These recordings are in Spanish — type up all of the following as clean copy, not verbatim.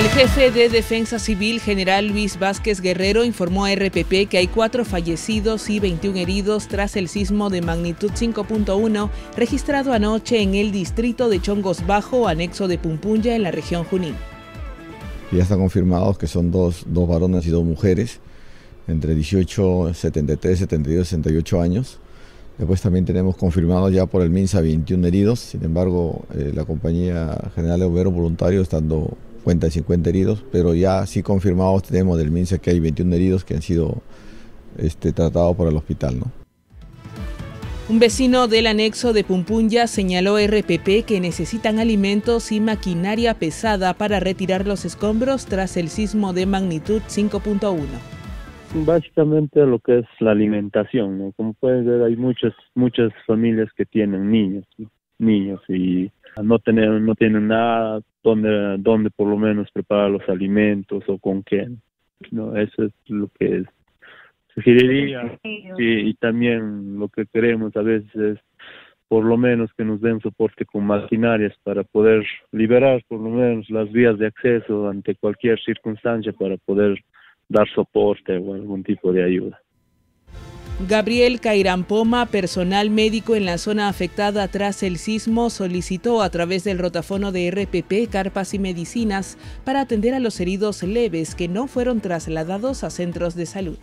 El jefe de Defensa Civil, general Luis Vázquez Guerrero, informó a RPP que hay 4 fallecidos y 21 heridos tras el sismo de magnitud 5.1 registrado anoche en el distrito de Chongos Bajo, anexo de Pumpunya, en la región Junín. Ya están confirmados que son dos varones y 2 mujeres, entre 18, 73, 72, 68 años. Después también tenemos confirmados ya por el MINSA 21 heridos. Sin embargo, la Compañía General de Bomberos Voluntarios está dando cuenta de 50 heridos, pero ya sí confirmados tenemos del MINSA que hay 21 heridos que han sido tratados por el hospital, ¿no? Un vecino del anexo de Pumpunya señaló a RPP que necesitan alimentos y maquinaria pesada para retirar los escombros tras el sismo de magnitud 5.1. Básicamente lo que es la alimentación, ¿no? Como puedes ver, hay muchas familias que tienen niños y no tienen nada donde por lo menos preparar los alimentos o con qué, ¿no? Eso es lo que sugeriría. Y también lo que queremos a veces es por lo menos que nos den soporte con maquinarias para poder liberar por lo menos las vías de acceso ante cualquier circunstancia para poder dar soporte o algún tipo de ayuda. Gabriel Cairampoma, personal médico en la zona afectada tras el sismo, solicitó a través del rotafono de RPP carpas y medicinas para atender a los heridos leves que no fueron trasladados a centros de salud.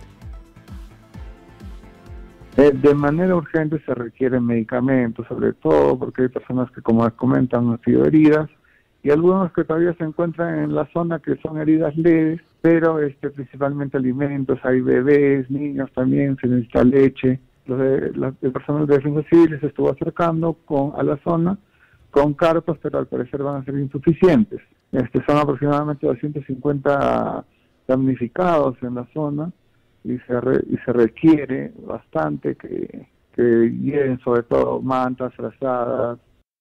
De manera urgente se requieren medicamentos, sobre todo porque hay personas que, como comentan, han sido heridas y algunos que todavía se encuentran en la zona que son heridas leves, pero principalmente alimentos, hay bebés, niños también, se necesita leche. El personal de Defensa Civil se estuvo acercando a la zona con carpas, pero al parecer van a ser insuficientes. Son aproximadamente 250 damnificados en la zona y se requiere bastante que lleven sobre todo mantas, frazadas.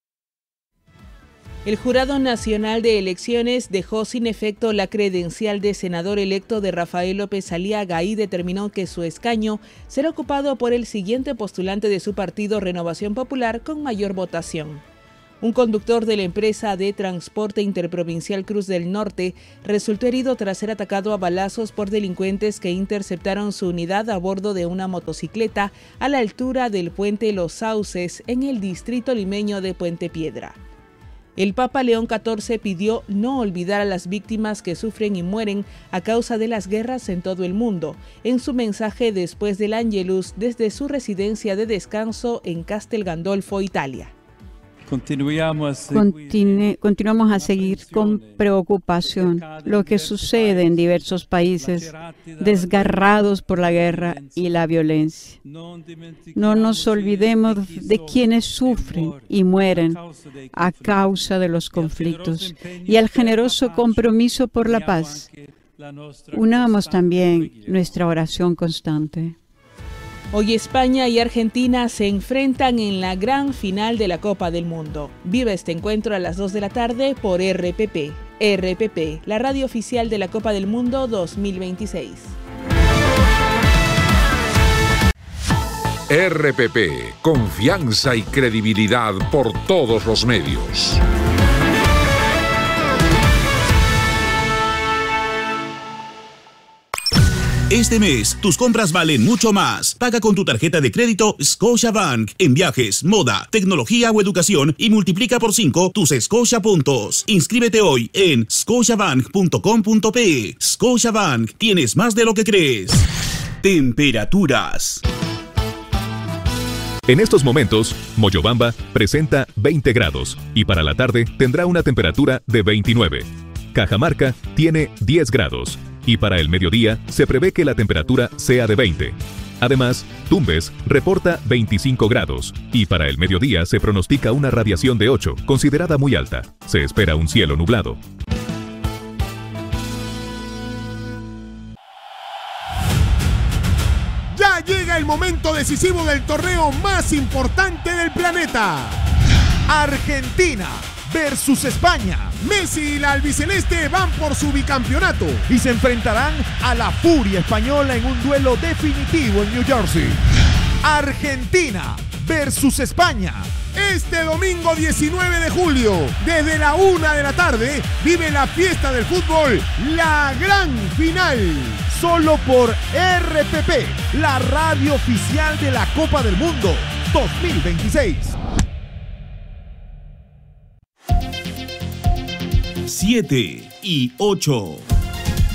El Jurado Nacional de Elecciones dejó sin efecto la credencial de senador electo de Rafael López Aliaga y determinó que su escaño será ocupado por el siguiente postulante de su partido Renovación Popular con mayor votación. Un conductor de la empresa de transporte interprovincial Cruz del Norte resultó herido tras ser atacado a balazos por delincuentes que interceptaron su unidad a bordo de una motocicleta a la altura del puente Los Sauces en el distrito limeño de Puente Piedra. El Papa León XIV pidió no olvidar a las víctimas que sufren y mueren a causa de las guerras en todo el mundo, en su mensaje después del Angelus desde su residencia de descanso en Castel Gandolfo, Italia. Continuamos a seguir con preocupación lo que sucede en diversos países desgarrados por la guerra y la violencia. No nos olvidemos de quienes sufren y mueren a causa de los conflictos y al generoso compromiso por la paz. Unamos también nuestra oración constante. Hoy España y Argentina se enfrentan en la gran final de la Copa del Mundo. Viva este encuentro a las 2 de la tarde por RPP. RPP, la radio oficial de la Copa del Mundo 2026. RPP, confianza y credibilidad por todos los medios. Este mes, tus compras valen mucho más. Paga con tu tarjeta de crédito Scotiabank en viajes, moda, tecnología o educación y multiplica por 5 tus Scotia puntos. Inscríbete hoy en scotiabank.com.pe. Scotiabank, tienes más de lo que crees. Temperaturas. En estos momentos, Moyobamba presenta 20 grados y para la tarde tendrá una temperatura de 29. Cajamarca tiene 10 grados. Y para el mediodía se prevé que la temperatura sea de 20. Además, Tumbes reporta 25 grados y para el mediodía se pronostica una radiación de 8, considerada muy alta. Se espera un cielo nublado. Ya llega el momento decisivo del torneo más importante del planeta. Argentina versus España. Messi y la albiceleste van por su bicampeonato y se enfrentarán a la furia española en un duelo definitivo en New Jersey. Argentina versus España. Este domingo 19 de julio, desde la 1 de la tarde, vive la fiesta del fútbol, la gran final. Solo por RPP, la radio oficial de la Copa del Mundo 2026. 7 y 8.